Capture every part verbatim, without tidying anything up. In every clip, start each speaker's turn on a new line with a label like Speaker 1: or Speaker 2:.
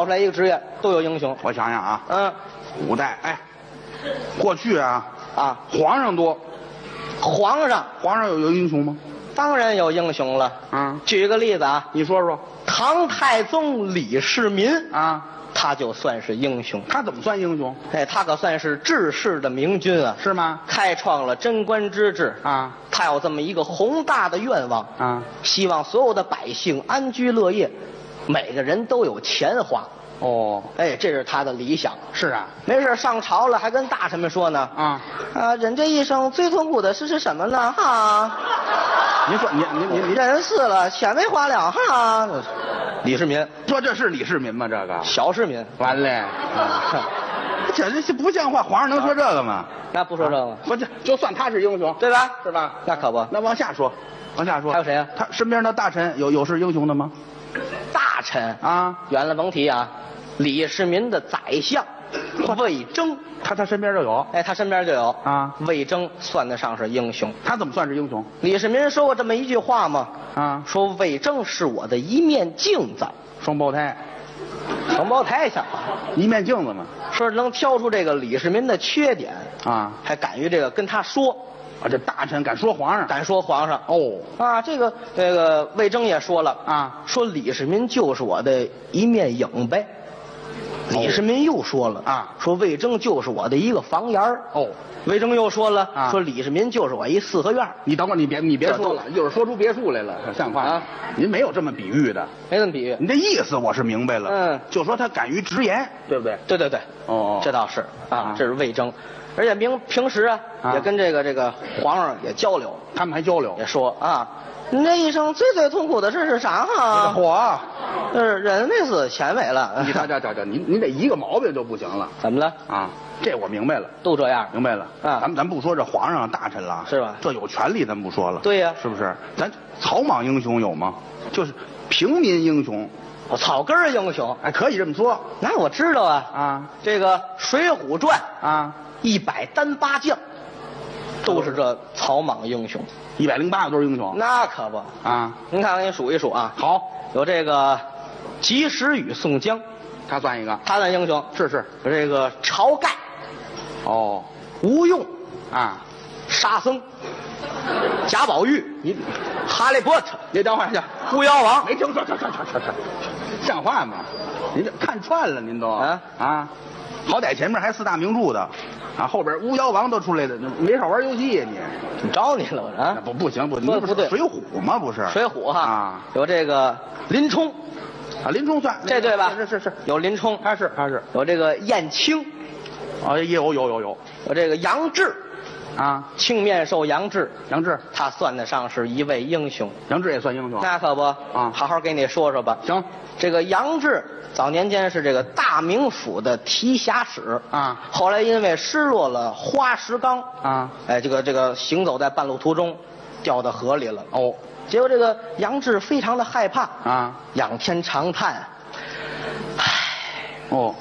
Speaker 1: 挑出来一个职业都有英雄。
Speaker 2: 我想想啊，
Speaker 1: 嗯，
Speaker 2: 古代哎，过去啊
Speaker 1: 啊，
Speaker 2: 皇上多，
Speaker 1: 皇上
Speaker 2: 皇上有有英雄吗？
Speaker 1: 当然有英雄了。
Speaker 2: 嗯，
Speaker 1: 举个例子啊，
Speaker 2: 你说说
Speaker 1: 唐太宗李世民
Speaker 2: 啊，
Speaker 1: 他就算是英雄。
Speaker 2: 他怎么算英雄？
Speaker 1: 哎，他可算是治世的明君啊，
Speaker 2: 是吗？
Speaker 1: 开创了贞观之治
Speaker 2: 啊，
Speaker 1: 他有这么一个宏大的愿望
Speaker 2: 啊，
Speaker 1: 希望所有的百姓安居乐业，每个人都有钱花。
Speaker 2: 哦，
Speaker 1: 哎，这是他的理想。
Speaker 2: 是啊，
Speaker 1: 没事上朝了还跟大臣们说呢。
Speaker 2: 啊
Speaker 1: 啊，人这一生最痛苦的事是什么呢？哈，
Speaker 2: 您说您您您您
Speaker 1: 人死了钱没花了哈。李世民
Speaker 2: 说这是李世民吗？这个
Speaker 1: 小市民
Speaker 2: 完嘞，这这这不像话，皇上能说这个吗？
Speaker 1: 那不说这个，
Speaker 2: 不，这就算他是英雄，
Speaker 1: 对吧？
Speaker 2: 是吧？
Speaker 1: 那可不。
Speaker 2: 那往下说，往下说，
Speaker 1: 还有谁啊？
Speaker 2: 他身边的大臣有有是英雄的吗？
Speaker 1: 大臣
Speaker 2: 啊，
Speaker 1: 远了甭提啊，李世民的宰相魏征，
Speaker 2: 他他身边就有，
Speaker 1: 哎，他身边就有
Speaker 2: 啊。
Speaker 1: 魏征算得上是英雄。
Speaker 2: 他怎么算是英雄？
Speaker 1: 李世民说过这么一句话吗？
Speaker 2: 啊，
Speaker 1: 说魏征是我的一面镜子。
Speaker 2: 双胞胎，
Speaker 1: 双胞胎像话，
Speaker 2: 一面镜子嘛。
Speaker 1: 说能挑出这个李世民的缺点
Speaker 2: 啊，
Speaker 1: 还敢于这个跟他说
Speaker 2: 啊，这大臣敢说皇上，
Speaker 1: 敢说皇上
Speaker 2: 哦
Speaker 1: 啊，这个这个魏征也说了
Speaker 2: 啊，
Speaker 1: 说李世民就是我的一面影呗。李世民又说了
Speaker 2: 啊，
Speaker 1: 说魏征就是我的一个房檐儿
Speaker 2: 哦。
Speaker 1: 魏征又说了
Speaker 2: 啊，
Speaker 1: 说李世民就是我一四合院。
Speaker 2: 你等会儿，你别你别说了，一会儿说出别墅来了，像话
Speaker 1: 啊？
Speaker 2: 您没有这么比喻的，
Speaker 1: 没这么比喻。
Speaker 2: 你这意思我是明白了，
Speaker 1: 嗯，
Speaker 2: 就说他敢于直言，对不对？
Speaker 1: 对对对，
Speaker 2: 哦，
Speaker 1: 这倒是啊，
Speaker 2: 啊
Speaker 1: 这是魏征，而且平平时啊
Speaker 2: 啊
Speaker 1: 也跟这个这个皇上也交流，
Speaker 2: 他们还交流
Speaker 1: 也，说啊，你这一生最最痛苦的事是啥哈？
Speaker 2: 火，
Speaker 1: 就是人没死，钱没了。
Speaker 2: 你这这这这，您您这一个毛病就不行了
Speaker 1: 怎么了？
Speaker 2: 啊！这我明白了，
Speaker 1: 都这样。
Speaker 2: 明白了
Speaker 1: 啊
Speaker 2: 咱们咱不说这皇上大臣了，
Speaker 1: 是吧
Speaker 2: 这有权利咱不说了，
Speaker 1: 对呀
Speaker 2: 是不是？咱草莽英雄有吗？就是平民英雄，
Speaker 1: 我草根儿英雄，
Speaker 2: 哎，可以这么说
Speaker 1: 那我知道啊。
Speaker 2: 啊
Speaker 1: 这个《水浒传》
Speaker 2: 啊，
Speaker 1: 一百单八将，都是这草莽英雄。
Speaker 2: 一百零八个都是英雄
Speaker 1: 那可不。
Speaker 2: 啊。
Speaker 1: 您看看，你数一数啊。
Speaker 2: 好，
Speaker 1: 有这个及时雨宋江，
Speaker 2: 他算一个，
Speaker 1: 他算英雄。
Speaker 2: 是是，
Speaker 1: 有这个晁盖、
Speaker 2: 哦
Speaker 1: 吴用、
Speaker 2: 啊，
Speaker 1: 沙僧、贾宝玉、
Speaker 2: 你
Speaker 1: 哈利波特、
Speaker 2: 你等会儿去，
Speaker 1: 狐妖王。
Speaker 2: 没听说，这这这这这，像话吗？您这看串了，您都
Speaker 1: 啊
Speaker 2: 啊，好歹前面还四大名著的，啊，后边巫妖王都出来的，没少玩游戏呀你。
Speaker 1: 怎么着你了我啊？
Speaker 2: 不不行不，您不
Speaker 1: 说的不对
Speaker 2: 是水浒吗？不是
Speaker 1: 水浒哈
Speaker 2: 啊，
Speaker 1: 有这个林冲，
Speaker 2: 啊，林冲算
Speaker 1: 这对吧？
Speaker 2: 是是是，
Speaker 1: 有林冲，
Speaker 2: 他是他是
Speaker 1: 有这个燕青，
Speaker 2: 啊，也有有有有
Speaker 1: 有这个杨志，
Speaker 2: 啊，
Speaker 1: 青面兽杨志，
Speaker 2: 杨志
Speaker 1: 他算得上是一位英雄。
Speaker 2: 杨志也算英雄
Speaker 1: 那可不
Speaker 2: 啊
Speaker 1: 好好给你说说吧。
Speaker 2: 行
Speaker 1: 这个杨志早年间是这个大名府的提辖使
Speaker 2: 啊，
Speaker 1: 后来因为失落了花石纲
Speaker 2: 啊，
Speaker 1: 哎，这个这个行走在半路途中掉到河里了。
Speaker 2: 哦
Speaker 1: 结果这个杨志非常的害怕
Speaker 2: 啊
Speaker 1: 仰天长叹，唉，
Speaker 2: 哦，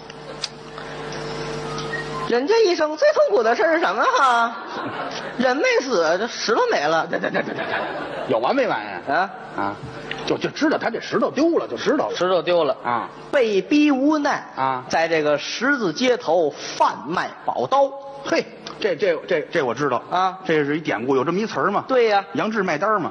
Speaker 1: 人这一生最痛苦的事是什么哈？人没死，这石头没了。
Speaker 2: 对对对对对对，有完没完呀？
Speaker 1: 啊，
Speaker 2: 啊，就就知道他这石头丢了，就知道了
Speaker 1: 石头丢了
Speaker 2: 啊，
Speaker 1: 被逼无奈
Speaker 2: 啊
Speaker 1: 在这个十字街头贩卖宝刀。
Speaker 2: 嘿，这这这这我知道
Speaker 1: 啊
Speaker 2: 这是一典故，有这么一词儿吗？
Speaker 1: 对呀、
Speaker 2: 杨志卖单儿嘛，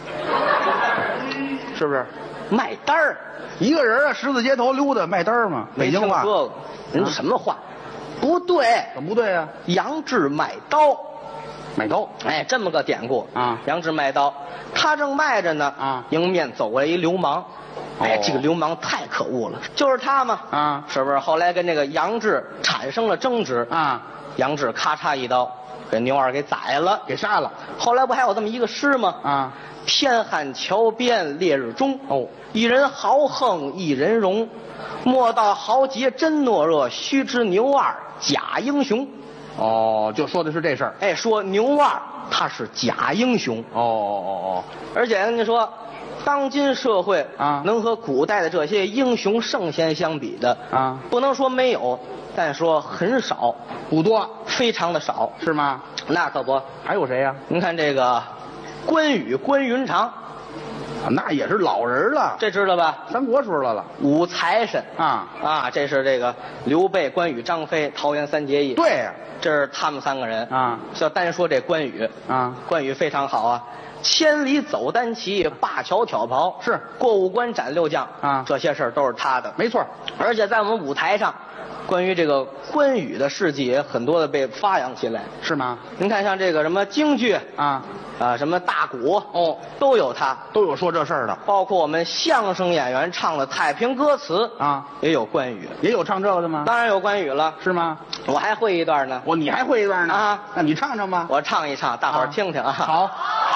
Speaker 2: 是不是？
Speaker 1: 卖单儿，
Speaker 2: 一个人啊，十字街头溜达卖单儿嘛，北京话
Speaker 1: 没听说过。人什么话？不对，
Speaker 2: 怎么不对呀？
Speaker 1: 杨志卖刀。
Speaker 2: 买刀
Speaker 1: 哎，这么个典故
Speaker 2: 啊
Speaker 1: 杨志卖刀，他正卖着呢
Speaker 2: 啊
Speaker 1: 迎面走过来一流氓。哎，
Speaker 2: 哦
Speaker 1: 这个流氓太可恶了，就是他嘛。
Speaker 2: 啊
Speaker 1: 是不是？后来跟这个杨志产生了争执
Speaker 2: 啊，
Speaker 1: 杨志咔嚓一刀给牛二给宰了。
Speaker 2: 给杀了
Speaker 1: 后来不还有这么一个诗吗？
Speaker 2: 啊，
Speaker 1: 天寒桥边烈日中，
Speaker 2: 哦，
Speaker 1: 一人豪横一人荣，莫道豪杰真懦弱，须知牛二假英雄。
Speaker 2: 哦，就说的是这事儿。
Speaker 1: 哎，说牛二他是假英雄，
Speaker 2: 哦哦哦
Speaker 1: 而且跟你说，当今社会
Speaker 2: 啊
Speaker 1: 能和古代的这些英雄圣贤相比的
Speaker 2: 啊
Speaker 1: 不能说没有，但说很少，
Speaker 2: 哦，不多
Speaker 1: 非常的少。
Speaker 2: 是吗？
Speaker 1: 那可不，
Speaker 2: 还有谁呀？
Speaker 1: 您看这个关羽关云长，
Speaker 2: 那也是老人了，
Speaker 1: 这知道吧？
Speaker 2: 三国时候了了
Speaker 1: 五财神
Speaker 2: 啊
Speaker 1: 啊，这是这个刘备、关羽、张飞、桃园三结义。
Speaker 2: 对呀、
Speaker 1: 这是他们三个人
Speaker 2: 啊。
Speaker 1: 就单说这关羽
Speaker 2: 啊，
Speaker 1: 关羽非常好啊，千里走单骑，灞桥挑袍，
Speaker 2: 是
Speaker 1: 过五关斩六将
Speaker 2: 啊，
Speaker 1: 这些事儿都是他的，
Speaker 2: 没错。
Speaker 1: 而且在我们舞台上，关于这个关羽的事迹也很多的被发扬起来，
Speaker 2: 是吗？
Speaker 1: 您看像这个什么京剧
Speaker 2: 啊
Speaker 1: 啊，什么大鼓
Speaker 2: 哦，
Speaker 1: 都有他，
Speaker 2: 都有说这事儿的，
Speaker 1: 包括我们相声演员唱的太平歌词
Speaker 2: 啊，
Speaker 1: 也有关羽，
Speaker 2: 也有唱这个的吗？
Speaker 1: 当然有关羽了，
Speaker 2: 是吗？
Speaker 1: 我还会一段呢。
Speaker 2: 我你还会一段呢
Speaker 1: 啊？
Speaker 2: 那你唱唱吧。
Speaker 1: 我唱一唱，大伙儿听听啊。
Speaker 2: 好。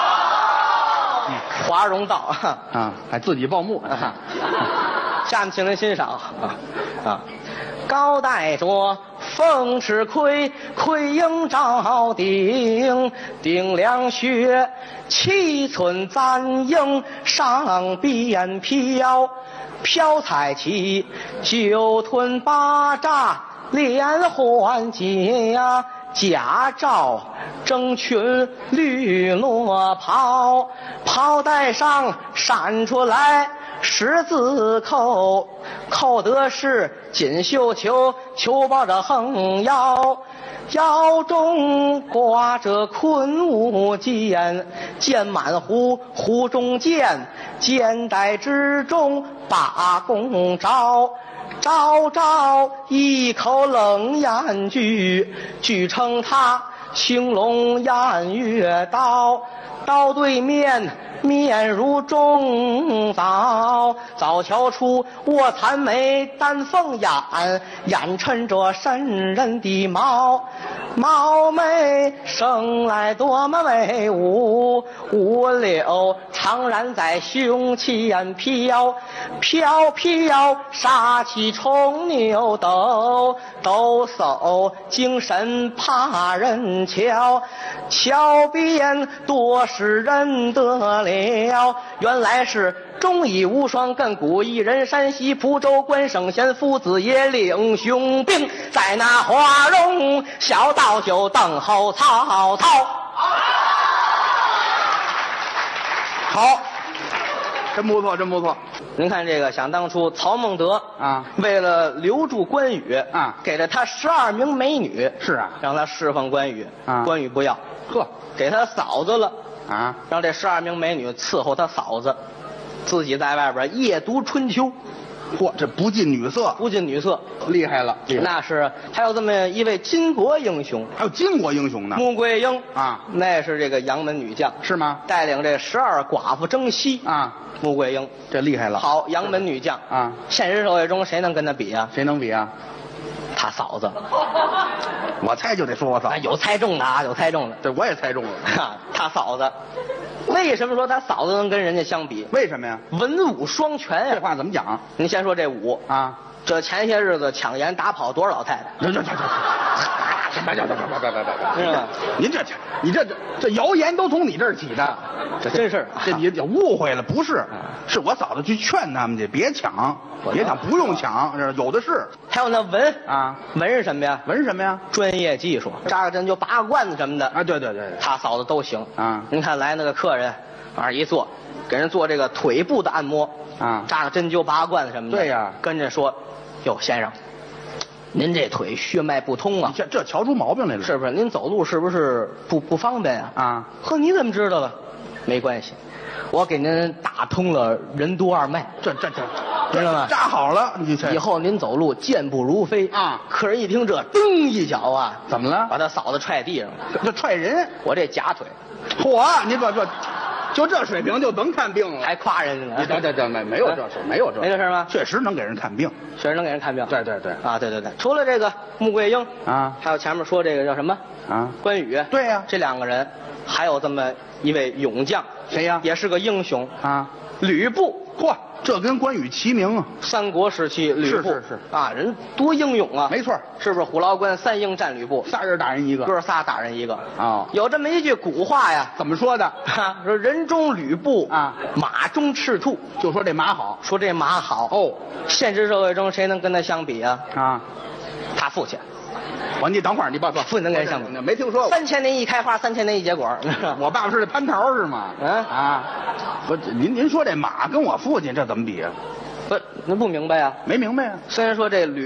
Speaker 1: 华容道
Speaker 2: 啊，还自己报幕。
Speaker 1: 啊，下面请您欣赏啊啊。高带着风池盔，盔应照顶，顶凉雪，七寸簪缨上边飘，飘彩旗，九吞八扎连环甲，甲罩征裙绿罗袍，袍带上闪出来十字扣，扣的是锦绣球，球抱着横腰，腰中挂着昆吾剑，剑满壶，壶中剑，剑带之中把弓招，招招一口冷烟句，句称他青龙偃月刀，刀对面面如中枣，枣瞧出卧蚕眉，丹凤眼，眼衬着渗人的毛，毛眉生来多么威武，五柳常然在胸前飘，飘飘杀气冲牛斗，抖擞精神怕人瞧，瞧遍多是人得了，原来是忠义无双，亘古一人，山西蒲州关圣贤父子也领雄兵，在那花容小道就等候曹操。
Speaker 2: 好，真不错，真不错。
Speaker 1: 您看这个，想当初曹孟德
Speaker 2: 啊，
Speaker 1: 为了留住关羽
Speaker 2: 啊，
Speaker 1: 给了他十二名美女，
Speaker 2: 是啊，
Speaker 1: 让他侍奉关羽
Speaker 2: 啊，
Speaker 1: 关羽不要，
Speaker 2: 呵，
Speaker 1: 给他嫂子了
Speaker 2: 啊，
Speaker 1: 让这十二名美女伺候他嫂子，自己在外边夜读春秋，
Speaker 2: 嚯，这不近女色，
Speaker 1: 不近女色，
Speaker 2: 厉害了。厉害
Speaker 1: 那是还有这么一位巾帼英雄，
Speaker 2: 还有巾帼英雄呢，
Speaker 1: 穆桂英
Speaker 2: 啊，
Speaker 1: 那是这个杨门女将，
Speaker 2: 是吗？
Speaker 1: 带领这十二寡妇征西
Speaker 2: 啊，
Speaker 1: 穆桂英
Speaker 2: 这厉害了。
Speaker 1: 好，杨门女将
Speaker 2: 啊，
Speaker 1: 现实社会中谁能跟她比啊？
Speaker 2: 谁能比啊？
Speaker 1: 他嫂子。
Speaker 2: 我猜就得说我嫂子，
Speaker 1: 有猜中的啊，有猜中的。
Speaker 2: 这我也猜中了。
Speaker 1: 哈，他嫂子，为什么说他嫂子能跟人家相比？
Speaker 2: 为什么呀？
Speaker 1: 文武双全呀。
Speaker 2: 这话怎么讲？
Speaker 1: 您先说这武
Speaker 2: 啊，
Speaker 1: 这前些日子抢盐打跑多少老太太？
Speaker 2: 这这这这，别别别别别别别，
Speaker 1: 是吧？
Speaker 2: 您这这，你这这这谣言都从你这儿起的，
Speaker 1: 这真是
Speaker 2: 这你你误会了，不是，是我嫂子去劝他们去，别抢，别抢，不用抢，这有的是。
Speaker 1: 还有那文
Speaker 2: 啊，
Speaker 1: 文是什么呀？
Speaker 2: 文什么呀？
Speaker 1: 专业技术，扎个针灸、拔个罐子什么的
Speaker 2: 啊，对对对，
Speaker 1: 他嫂子都行
Speaker 2: 啊。
Speaker 1: 您看来那个客人，往那一坐，给人做这个腿部的按摩
Speaker 2: 啊，
Speaker 1: 扎个针灸、拔个罐子什么的。
Speaker 2: 对呀，
Speaker 1: 跟着说，哟，先生，您这腿血脉不通啊，
Speaker 2: 这这瞧出毛病来了，
Speaker 1: 是不是？您走路是不是不不方便呀？
Speaker 2: 啊，
Speaker 1: 呵，你怎么知道了？没关系，我给您打通了任督二脉，
Speaker 2: 这这这，
Speaker 1: 知道吗？
Speaker 2: 扎好了，你这
Speaker 1: 以后您走路健步如飞
Speaker 2: 啊！
Speaker 1: 客人一听这，噔一脚啊，
Speaker 2: 怎么了？
Speaker 1: 把他嫂子踹地上了，
Speaker 2: 这踹人！
Speaker 1: 我这假腿，
Speaker 2: 嚯，你可这就这水平就甭看病了，
Speaker 1: 还夸人家呢。
Speaker 2: 这这这没没有这事，没有这，
Speaker 1: 没这事吗？
Speaker 2: 确实能给人看病，
Speaker 1: 确实能给人看病。
Speaker 2: 对对对，
Speaker 1: 啊，对对对，除了这个穆桂英
Speaker 2: 啊，
Speaker 1: 还有前面说这个叫什么
Speaker 2: 啊？
Speaker 1: 关羽。
Speaker 2: 对呀，
Speaker 1: 这两个人，还有这么一位勇将，
Speaker 2: 谁呀？
Speaker 1: 也是个英雄
Speaker 2: 啊，
Speaker 1: 吕布。
Speaker 2: 嚯，这跟关羽齐名啊！
Speaker 1: 三国时期吕布
Speaker 2: 是是是
Speaker 1: 啊，人多英勇啊！
Speaker 2: 没错，
Speaker 1: 是不是？虎牢关三英战吕布，
Speaker 2: 仨人打人一个，
Speaker 1: 哥仨打人一个
Speaker 2: 啊！
Speaker 1: 有这么一句古话呀，
Speaker 2: 怎么说的？
Speaker 1: 哈，说人中吕布
Speaker 2: 啊，
Speaker 1: 马中赤兔，
Speaker 2: 就说这马好，
Speaker 1: 说这马好
Speaker 2: 哦。
Speaker 1: 现实社会中谁能跟他相比啊？
Speaker 2: 啊，
Speaker 1: 他父亲
Speaker 2: 我你等会儿，你不不
Speaker 1: 不能跟相比，
Speaker 2: 没听说过。
Speaker 1: 三千年一开花，三千年一结果。
Speaker 2: 我爸爸是蟠桃是吗？
Speaker 1: 嗯
Speaker 2: 啊，不，您您说这马跟我父亲这怎么比啊？
Speaker 1: 不，您不明白呀？
Speaker 2: 没明白啊。
Speaker 1: 虽然说这吕